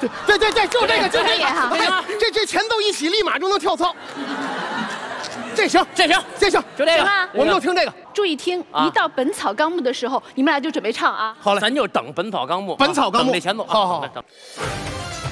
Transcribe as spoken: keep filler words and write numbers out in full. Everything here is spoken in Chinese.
对对对对，就这个，就这个， 好对，这这前奏一起，立马就能跳操。这行， 这行， 这行， 就这个， 我们就听这个。 注意听，一到《本草纲目》的时候，你们俩就准备唱啊。 好嘞，咱就等《本草纲目》。 本草纲目等这前奏。 好好好。 等